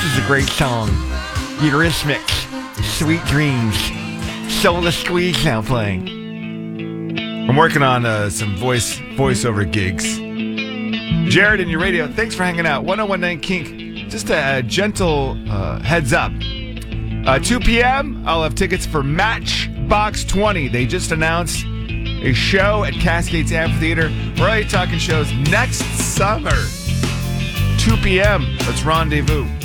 is a great song. Eurythmics, Sweet Dreams. Soul the Squeeze now playing. I'm working on some voiceover gigs. Jared and your radio, thanks for hanging out. 1019 Kink. Just a gentle heads up. 2 p.m., I'll have tickets for Matchbox 20. They just announced a show at Cascades Amphitheater. We're already talking shows next summer. 2 p.m. Let's rendezvous.